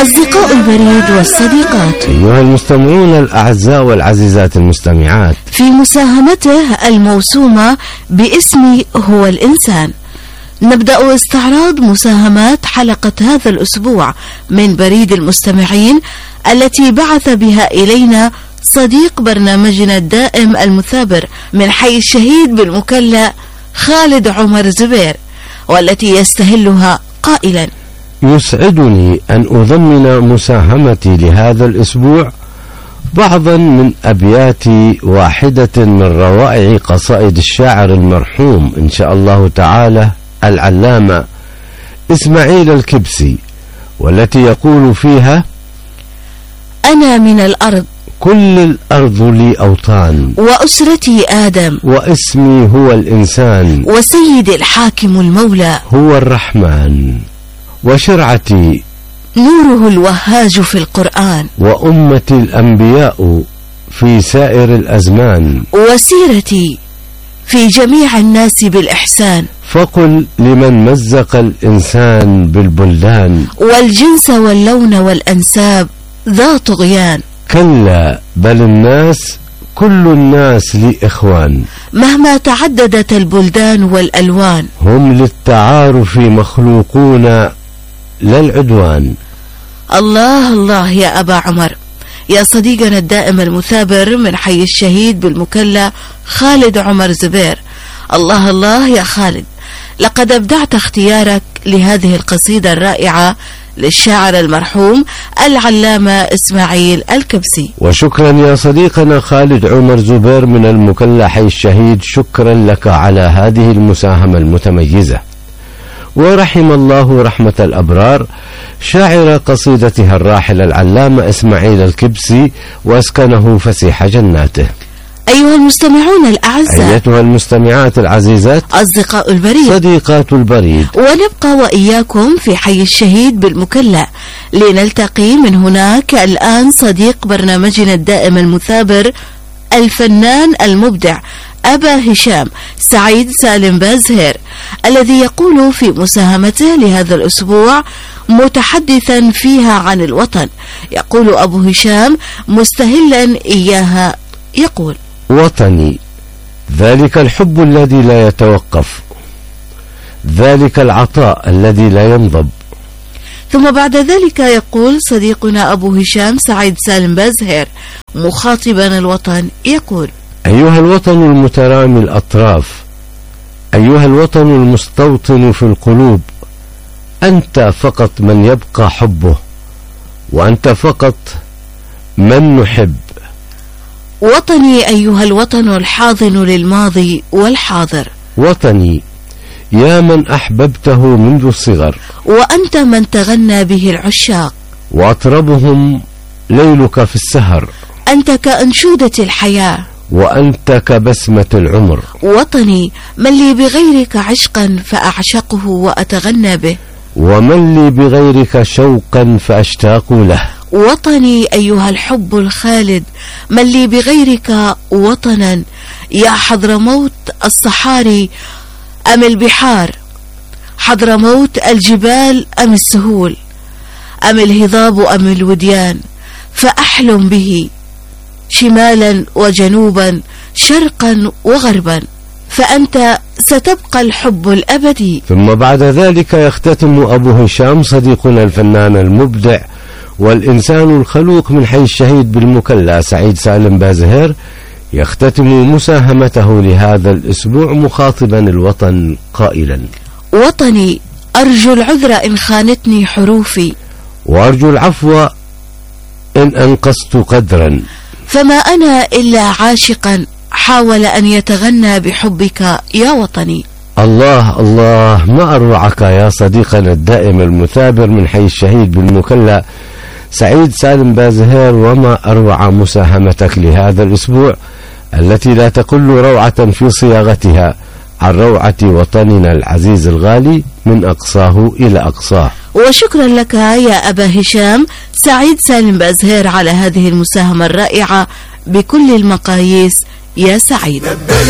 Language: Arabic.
أصدقاء البريد والصديقات، أيها المستمعون الأعزاء والعزيزات المستمعات، في مساهمته الموسومة باسم هو الإنسان نبدأ استعراض مساهمات حلقة هذا الأسبوع من بريد المستمعين التي بعث بها إلينا صديق برنامجنا الدائم المثابر من حي الشهيد بالمكلا خالد عمر زبير، والتي يستهلها قائلا: يسعدني أن أضمن مساهمتي لهذا الأسبوع بعضا من أبيات واحدة من روائع قصائد الشاعر المرحوم إن شاء الله تعالى العلامة إسماعيل الكبسي، والتي يقول فيها: أنا من الأرض، كل الأرض لي أوطان، وأسرتي آدم، واسمي هو الإنسان، وسيد الحاكم المولى هو الرحمن، وشرعتي نوره الوهاج في القرآن، وأمتي الأنبياء في سائر الأزمان، وسيرتي في جميع الناس بالإحسان، فقل لمن مزق الإنسان بالبلدان، والجنس واللون والأنساب ذا طغيان، كلا بل الناس كل الناس لي إخوان، مهما تعددت البلدان والألوان، هم للتعارف مخلوقون لا العدوان. الله الله يا أبا عمر، يا صديقنا الدائم المثابر من حي الشهيد بالمكلا خالد عمر زبير، الله الله يا خالد، لقد أبدعت اختيارك لهذه القصيدة الرائعة للشاعر المرحوم العلامة إسماعيل الكبسي. وشكرا يا صديقنا خالد عمر زبير من المكلا حي الشهيد، شكرا لك على هذه المساهمة المتميزة. ورحم الله رحمة الأبرار شاعر قصيدتها الراحل العلامة إسماعيل الكبسي، وأسكنه فسيح جناته. أيها المستمعون الأعزاء، أيتها المستمعات العزيزات، أصدقاء البريد، صديقات البريد، ونبقى وإياكم في حي الشهيد بالمكلا لنلتقي من هناك الآن صديق برنامجنا الدائم المثابر الفنان المبدع أبا هشام سعيد سالم بازهير، الذي يقول في مساهمته لهذا الأسبوع متحدثا فيها عن الوطن، يقول أبو هشام مستهلا إياها، يقول: وطني ذلك الحب الذي لا يتوقف، ذلك العطاء الذي لا ينضب. ثم بعد ذلك يقول صديقنا أبو هشام سعيد سالم بازهير مخاطبا الوطن، يقول: أيها الوطن المترامي الأطراف، أيها الوطن المستوطن في القلوب، أنت فقط من يبقى حبه، وأنت فقط من نحب. وطني أيها الوطن الحاضن للماضي والحاضر، وطني يا من أحببته منذ الصغر، وأنت من تغنى به العشاق، وأطربهم ليلك في السهر، أنت كأنشودة الحياة، وأنت كبسمة العمر. وطني من لي بغيرك عشقا فأعشقه وأتغنى به، ومن لي بغيرك شوقا فأشتاق له. وطني أيها الحب الخالد من لي بغيرك وطنا، يا حضرموت الصحاري أم البحار، حضرموت الجبال أم السهول، أم الهضاب أم الوديان، فأحلم به شمالا وجنوبا شرقا وغربا، فأنت ستبقى الحب الأبدي. ثم بعد ذلك يختتم أبو هشام صديقنا الفنان المبدع والإنسان الخلوق من حي الشهيد بالمكلا سعيد سالم بازهير، يختتم مساهمته لهذا الأسبوع مخاطبا الوطن قائلا: وطني أرجو العذر إن خانتني حروفي، وأرجو العفو إن أنقصت قدرا، فما أنا إلا عاشقا حاول أن يتغنى بحبك يا وطني. الله الله، ما أروعك يا صديقنا الدائم المثابر من حي الشهيد بالمكلا سعيد سالم بازهير، وما أروع مساهمتك لهذا الأسبوع التي لا تقل روعة في صياغتها عن روعة وطننا العزيز الغالي من أقصاه إلى أقصاه. وشكرا لك يا أبا هشام سعيد سالم بازهير على هذه المساهمة الرائعة بكل المقاييس يا سعيد.